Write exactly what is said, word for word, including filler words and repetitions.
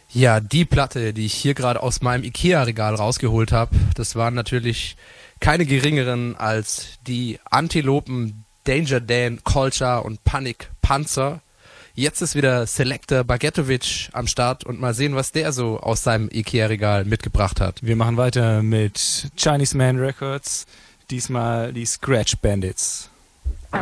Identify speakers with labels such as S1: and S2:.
S1: Ja, die Platte, die ich hier gerade aus meinem Ikea-Regal rausgeholt habe, das waren natürlich keine geringeren als die Antilopen Danger Dan, Kolcha und Panic Panzer. Jetzt ist wieder Selector Bagetovic am Start und mal sehen, was der so aus seinem Ikea-Regal mitgebracht hat.
S2: Wir machen weiter mit Chinese Man Records, diesmal die Scratch Bandits.